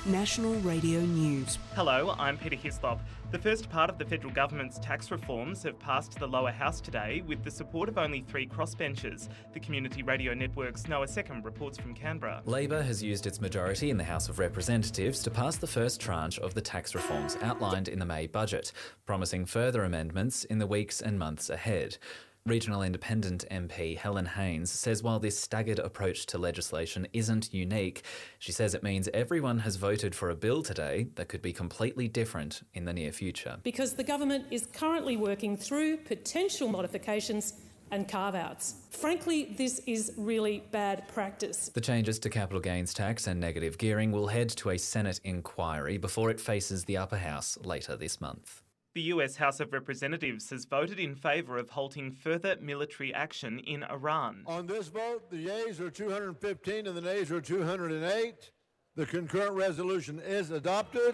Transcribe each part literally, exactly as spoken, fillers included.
National Radio News. Hello, I'm Peter Hislop. The first part of the federal government's tax reforms have passed the lower house today with the support of only three crossbenchers. The Community Radio Network's Noah Seckham reports from Canberra. Labor has used its majority in the House of Representatives to pass the first tranche of the tax reforms outlined in the May budget, promising further amendments in the weeks and months ahead. Regional Independent M P Helen Haines says while this staggered approach to legislation isn't unique, she says it means everyone has voted for a bill today that could be completely different in the near future. Because the government is currently working through potential modifications and carve-outs. Frankly, this is really bad practice. The changes to capital gains tax and negative gearing will head to a Senate inquiry before it faces the upper house later this month. The U S House of Representatives has voted in favour of halting further military action in Iran. On this vote, the yeas are two hundred fifteen and the nays are two hundred eight. The concurrent resolution is adopted.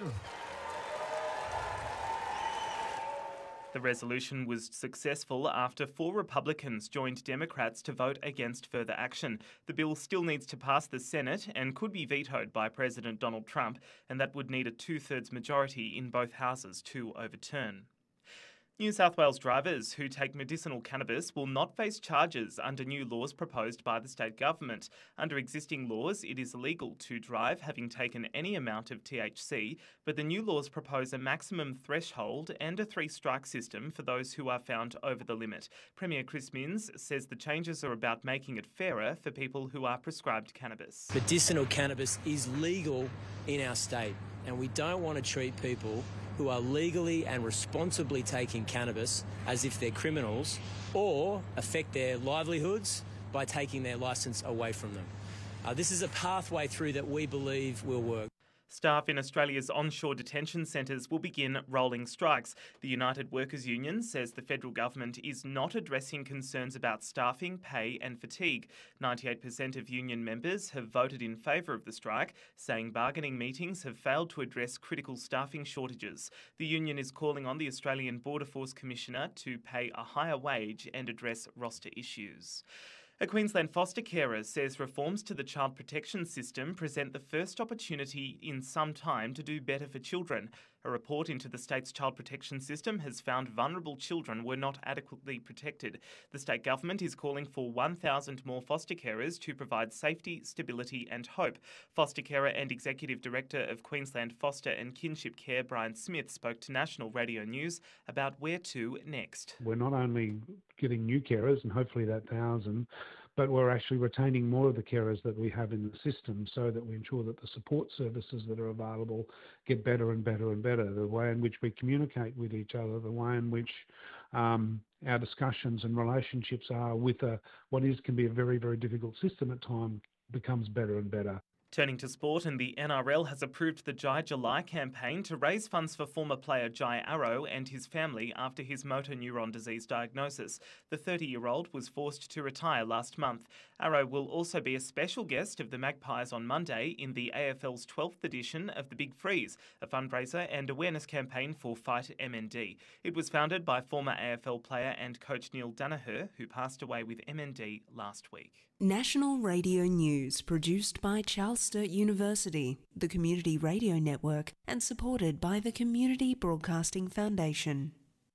The resolution was successful after four Republicans joined Democrats to vote against further action. The bill still needs to pass the Senate and could be vetoed by President Donald Trump, and that would need a two-thirds majority in both houses to overturn. New South Wales drivers who take medicinal cannabis will not face charges under new laws proposed by the state government. Under existing laws, it is illegal to drive having taken any amount of T H C, but the new laws propose a maximum threshold and a three-strike system for those who are found over the limit. Premier Chris Minns says the changes are about making it fairer for people who are prescribed cannabis. Medicinal cannabis is legal in our state, and we don't want to treat people who are legally and responsibly taking cannabis as if they're criminals or affect their livelihoods by taking their licence away from them. Uh, this is a pathway through that we believe will work. Staff in Australia's onshore detention centres will begin rolling strikes. The United Workers Union says the federal government is not addressing concerns about staffing, pay and fatigue. ninety-eight percent of union members have voted in favour of the strike, saying bargaining meetings have failed to address critical staffing shortages. The union is calling on the Australian Border Force Commissioner to pay a higher wage and address roster issues. A Queensland foster carer says reforms to the child protection system present the first opportunity in some time to do better for children. A report into the state's child protection system has found vulnerable children were not adequately protected. The state government is calling for one thousand more foster carers to provide safety, stability and hope. Foster carer and Executive Director of Queensland Foster and Kinship Care, Brian Smith, spoke to National Radio News about where to next. We're not only getting new carers, and hopefully that thousand, but we're actually retaining more of the carers that we have in the system so that we ensure that the support services that are available get better and better and better. The way in which we communicate with each other, the way in which um, our discussions and relationships are with a, what is can be a very, very difficult system at times becomes better and better. Turning to sport, and the N R L has approved the Jai July campaign to raise funds for former player Jai Arrow and his family after his motor neuron disease diagnosis. The thirty-year-old was forced to retire last month. Arrow will also be a special guest of the Magpies on Monday in the A F L's twelfth edition of the Big Freeze, a fundraiser and awareness campaign for Fight M N D. It was founded by former A F L player and coach Neil Danaher, who passed away with M N D last week. National Radio News, produced by Charles Sturt University, the Community Radio Network, and supported by the Community Broadcasting Foundation.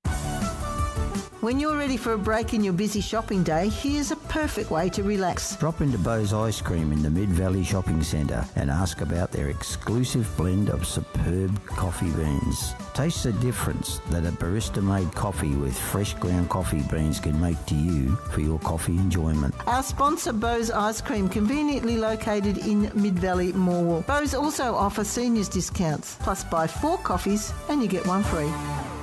When you're ready for a break in your busy shopping day, here's a perfect way to relax. Drop into Bo's Ice Cream in the Mid-Valley Shopping Centre and ask about their exclusive blend of superb coffee beans. Taste the difference that a barista-made coffee with fresh ground coffee beans can make to you for your coffee enjoyment. Our sponsor, Bo's Ice Cream, conveniently located in Mid-Valley, Morwell. Bo's also offer seniors discounts, plus buy four coffees and you get one free.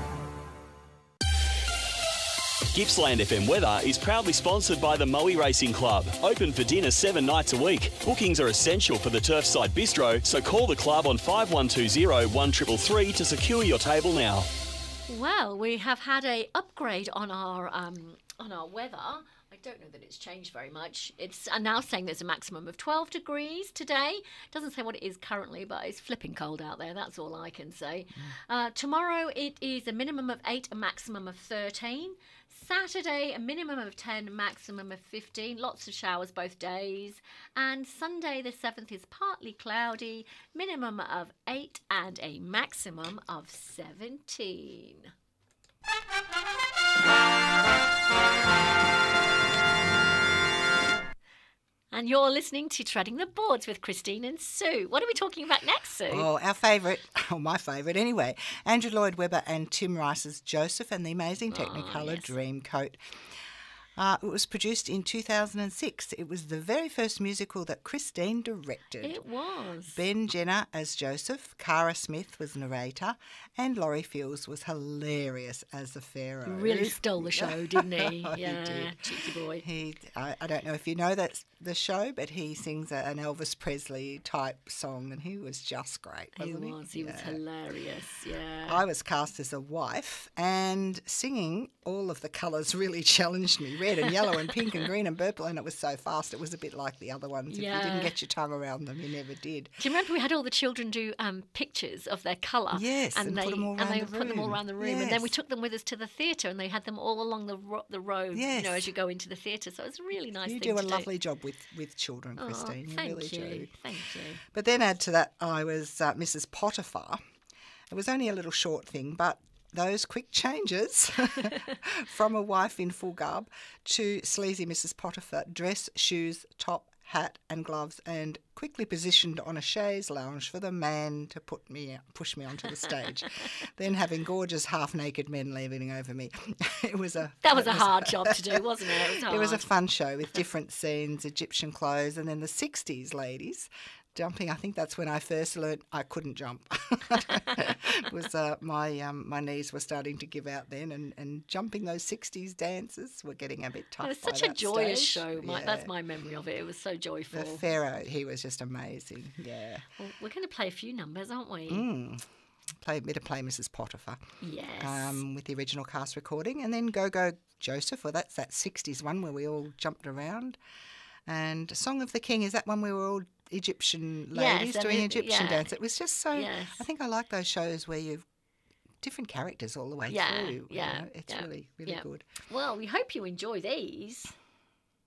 Gippsland F M Weather is proudly sponsored by the Moe Racing Club. Open for dinner seven nights a week. Bookings are essential for the Turfside Bistro, so call the club on five one two zero, one three three three to secure your table now. Well, we have had a upgrade on our um, on our weather. I don't know that it's changed very much. It's uh, now saying there's a maximum of twelve degrees today. Doesn't say what it is currently, but it's flipping cold out there. That's all I can say. Mm. Uh, tomorrow it is a minimum of eight, a maximum of thirteen. Saturday, a minimum of ten, maximum of fifteen. Lots of showers both days. And Sunday, the seventh, is partly cloudy, minimum of eight and a maximum of seventeen. And you're listening to Treading the Boards with Christine and Sue. What are we talking about next, Sue? Oh, our favourite, oh, my favourite anyway, Andrew Lloyd Webber and Tim Rice's Joseph and the Amazing Technicolor oh, yes. Dreamcoat. Uh, it was produced in two thousand six. It was the very first musical that Christine directed. It was. Ben Jenner as Joseph, Cara Smith was narrator, and Laurie Fields was hilarious as the Pharaoh. He really stole the show, didn't he? oh, yeah, he did. Cheeky boy. He, I, I don't know if you know that's the show, but he sings a, an Elvis Presley type song, and he was just great, wasn't he? He was. He yeah. was hilarious, yeah. I was cast as a wife, and singing all of the colours really challenged me. Red and yellow and pink and green and purple, and it was so fast. It was a bit like the other ones. Yeah. If you didn't get your tongue around them, you never did. Do you remember we had all the children do um, pictures of their colour? Yes, and, and put they, them all around and they the put room. them all around the room, yes. and then we took them with us to the theatre, and they had them all along the ro- the road. Yes. You know, as you go into the theatre. So it was a really nice. You thing do a to lovely do. job with with children, oh, Christine. You thank really you. do. Thank you. But then add to that, I was uh, Missus Potiphar. It was only a little short thing, but those quick changes from a wife in full garb to sleazy Missus Potiphar, dress, shoes, top, hat and gloves, and quickly positioned on a chaise lounge for the man to put me push me onto the stage. Then having gorgeous half-naked men leaning over me. It was a That was a was hard job to do, wasn't it? It was hard. It was a fun show with different scenes, Egyptian clothes, and then the sixties ladies jumping. I think that's when I first learnt I couldn't jump. It was uh, my um, my knees were starting to give out then, and, and jumping those sixties dances were getting a bit tough. It was by such a that joyous stage. show. My, yeah. That's my memory of it. It was so joyful. The Pharaoh, he was just amazing. Yeah. Well, we're going to play a few numbers, aren't we? Mm. Play bit of play Missus Potiphar. Yes. Um, with the original cast recording, and then Go Go Joseph. Well, that's that sixties one where we all jumped around. And Song of the King, is that one we were all Egyptian ladies yes, doing it, Egyptian yeah. dance? It was just so. Yes. I think I like those shows where you've different characters all the way yeah, through. Yeah, you know? It's yeah, really, really yeah. good. Well, we hope you enjoy these.